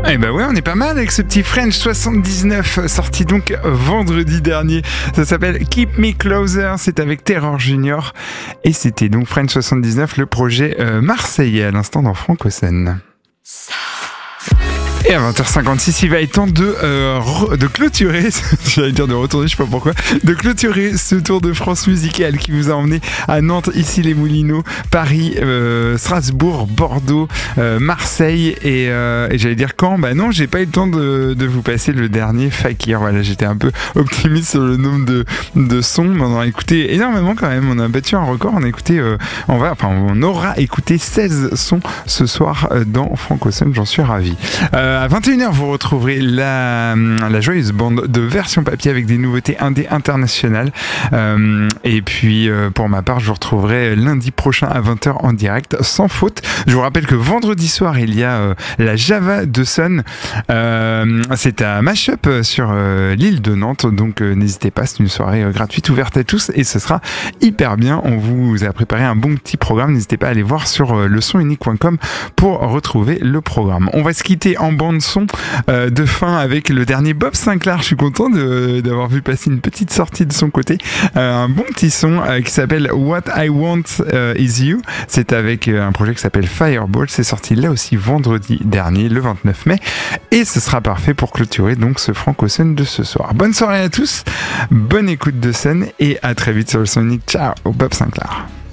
Eh ben ouais, on est pas mal avec ce petit French 79 sorti donc vendredi dernier. Ça s'appelle Keep Me Closer, c'est avec Terror Junior et c'était donc French 79, le projet marseillais à l'instant dans Francosen. Et à 20h56, il va être temps de clôturer, j'allais dire de retourner, je sais pas pourquoi, de clôturer ce tour de France musical qui vous a emmené à Nantes, ici les Moulineaux, Paris, Strasbourg, Bordeaux, Marseille et j'allais dire Caen. Bah non, j'ai pas eu le temps de vous passer le dernier Fakir. Voilà, j'étais un peu optimiste sur le nombre de sons, mais on en a écouté énormément quand même. On a battu un record, on aura écouté 16 sons ce soir dans Francosen, j'en suis ravi. À 21h, vous retrouverez la joyeuse bande de version papier avec des nouveautés indé internationales. Et puis, pour ma part, je vous retrouverai lundi prochain à 20h en direct, sans faute. Je vous rappelle que vendredi soir, il y a la Java de Sun. C'est à Mashup sur l'île de Nantes. Donc, n'hésitez pas, c'est une soirée gratuite, ouverte à tous. Et ce sera hyper bien. On vous a préparé un bon petit programme. N'hésitez pas à aller voir sur lesonunique.com pour retrouver le programme. On va se quitter en bande son de fin avec le dernier Bob Sinclar. Je suis content d'avoir vu passer une petite sortie de son côté, un bon petit son qui s'appelle What I Want Is You. C'est avec un projet qui s'appelle Fireball. C'est sorti là aussi vendredi dernier, le 29 mai, et ce sera parfait pour clôturer donc ce Francosen de ce soir. Bonne soirée à tous, bonne écoute de scène et à très vite sur le Sonic. Ciao, Bob Sinclar.